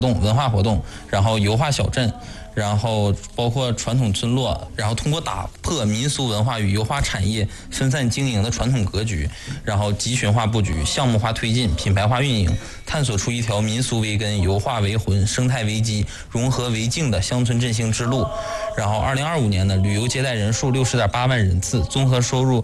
文化活动，然后油画小镇，然后包括传统村落，然后通过打破民俗文化与油画产业分散经营的传统格局，然后集群化布局、项目化推进、品牌化运营，探索出一条民俗为根、油画为魂、生态为基、融合为境的乡村振兴之路。然后2025年呢，旅游接待人数60.8万人次，综合收入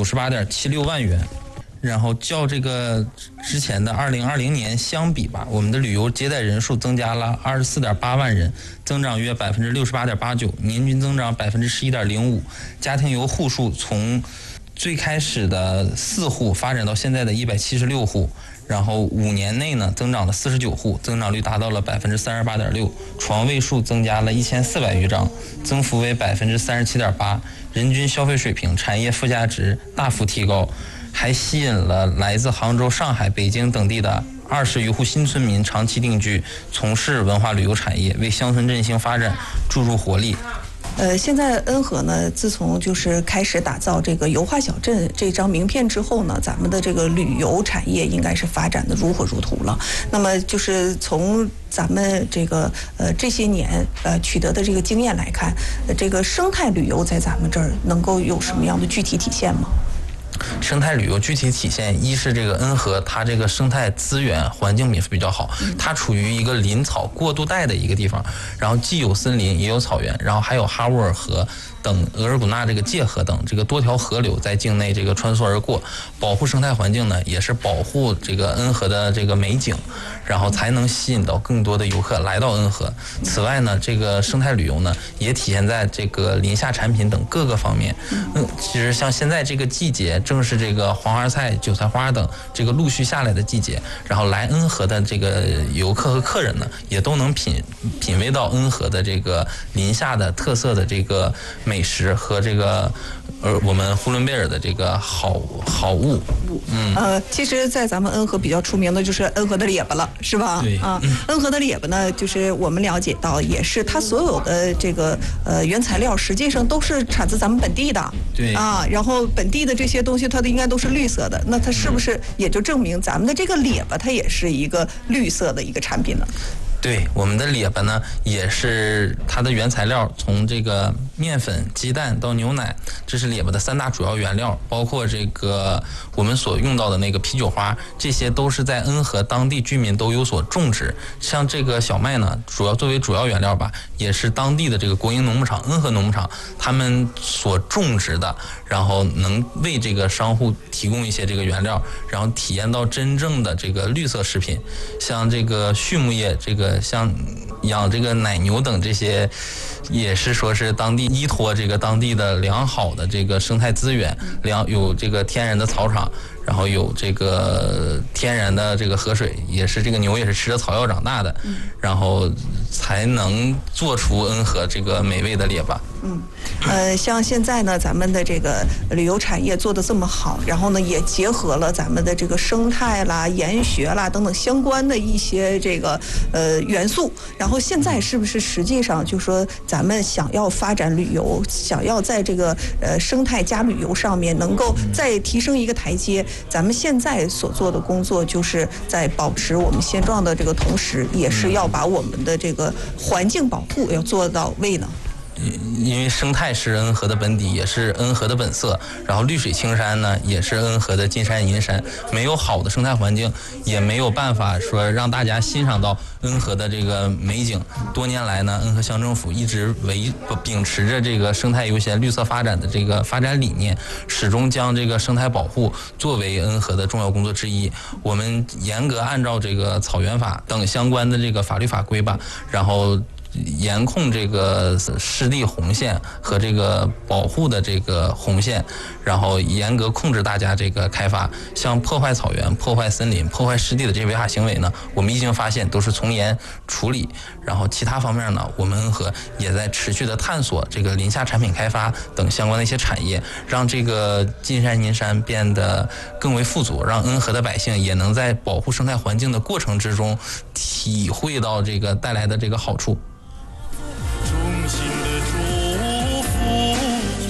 98.76万元。然后较这个之前的2020年相比吧，我们的旅游接待人数增加了24.8万人，增长约68.89%，年均增长11.05%。家庭游户数从最开始的4户发展到现在的176户，然后5年内呢增长了49户，增长率达到了38.6%，床位数增加了1400余张，增幅为37.8%，人均消费水平、产业附加值大幅提高。还吸引了来自杭州、上海、北京等地的20余户新村民长期定居，从事文化旅游产业，为乡村振兴发展注入活力。 现在恩和呢，自从就是开始打造这个油画小镇这张名片之后呢，咱们的这个旅游产业应该是发展的如火如荼了。那么就是从咱们这个这些年取得的这个经验来看，这个生态旅游在咱们这儿能够有什么样的具体体现吗？ 生态旅游具体体现，一是这个恩和它这个生态资源环境也是比较好，它处于一个林草过渡带的一个地方，然后既有森林也有草原，然后还有哈沃尔河等额尔古纳这个界河等这个多条河流在境内这个穿梭而过，保护生态环境呢，也是保护这个恩和的这个美景，然后才能吸引到更多的游客来到恩和。此外呢，这个生态旅游呢，也体现在这个林下产品等各个方面。其实像现在这个季节，正是这个黄花菜、韭菜花等这个陆续下来的季节，然后来恩和的这个游客和客人呢，也都能品味到恩和的这个林下的特色的这个美食和这个我们呼伦贝尔的这个好物。 其实在咱们恩和比较出名的就是恩和的列巴了，是吧？ 对啊，恩和的列巴呢，就是我们了解到，也是它所有的这个原材料实际上都是产自咱们本地的。 对啊，然后本地的这些东西它的应该都是绿色的，那它是不是也就证明咱们的这个列巴它也是一个绿色的一个产品呢？ 对，我们的列巴呢，也是它的原材料，从这个面粉、鸡蛋到牛奶，这是列巴的3大主要原料，包括这个我们所用到的那个啤酒花，这些都是在恩和当地居民都有所种植。像这个小麦呢，作为主要原料吧，也是当地的这个国营农牧场恩和农牧场他们所种植的，然后能为这个商户提供一些这个原料，然后体验到真正的这个绿色食品。像这个畜牧业，这个像养这个奶牛等这些，也是说是当地依托这个当地的良好的这个生态资源，有这个天然的草场，然后有这个天然的这个河水，也是这个牛也是吃着草药长大的，然后才能做出恩和这个美味的列巴。 像现在呢，咱们的这个旅游产业做得这么好，然后呢，也结合了咱们的这个生态啦、研学啦等等相关的一些这个元素。然后现在是不是实际上就说咱们想要发展旅游，想要在这个生态加旅游上面能够再提升一个台阶，咱们现在所做的工作就是在保持我们现状的这个同时，也是要把我们的这个环境保护要做到位呢？ 因为生态是恩和的本底，也是恩和的本色，然后绿水青山呢也是恩和的金山银山，没有好的生态环境，也没有办法说让大家欣赏到恩和的这个美景。多年来呢，恩和乡政府一直秉持着这个生态优先、绿色发展的这个发展理念，始终将这个生态保护作为恩和的重要工作之一。我们严格按照这个草原法等相关的这个法律法规吧，然后严控这个湿地红线和这个保护的这个红线，然后严格控制大家这个开发，像破坏草原、破坏森林、破坏湿地的这些违法行为呢，我们一经发现都是从严处理。然后其他方面呢，我们恩和也在持续的探索这个林下产品开发等相关的一些产业，让这个金山银山变得更为富足，让恩和的百姓也能在保护生态环境的过程之中体会到这个带来的这个好处。 其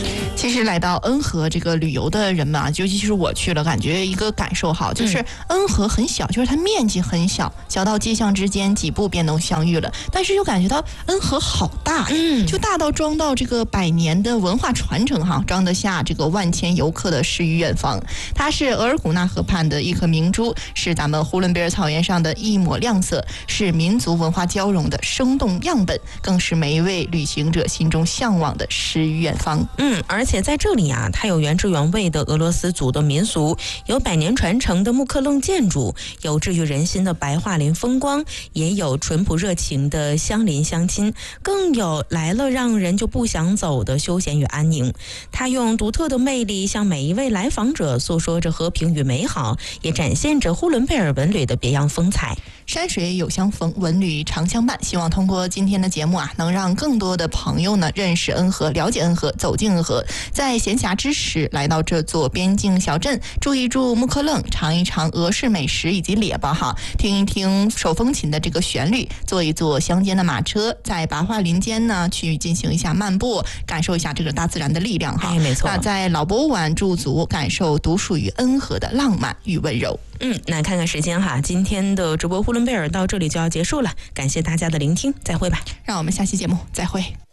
其实来到恩和这个旅游的人们啊，尤其是我去了，感觉一个感受好，就是恩和很小，就是它面积很小，小到街巷之间几步便能相遇了。但是又感觉到恩和好大，就大到装到这个100年的文化传承哈，装得下这个万千游客的诗与远方。它是额尔古纳河畔的一颗明珠，是咱们呼伦贝尔草原上的一抹亮色，是民族文化交融的生动样本，更是每一位旅行者心中向往的诗与远方。 而且在这里啊，它有原汁原味的俄罗斯族的民俗，有100年传承的木克楞建筑，有治愈人心的白桦林风光，也有淳朴热情的乡邻乡亲，更有来了让人就不想走的休闲与安宁。它用独特的魅力向每一位来访者诉说着和平与美好，也展现着呼伦贝尔文旅的别样风采。 山水有相逢，文旅常相伴。希望通过今天的节目啊，能让更多的朋友呢认识恩和，了解恩和，走进恩和，在闲暇之时来到这座边境小镇，住一住木克楞，尝一尝俄式美食以及列巴哈，听一听手风琴的这个旋律，坐一坐乡间的马车，在白桦林间呢去进行一下漫步，感受一下这个大自然的力量哈。 没错。 那在老博物馆驻足，感受独属于恩和的浪漫与温柔。 那看看时间哈，今天的直播呼伦贝尔到这里就要结束了，感谢大家的聆听，再会吧。 让我们下期节目再会。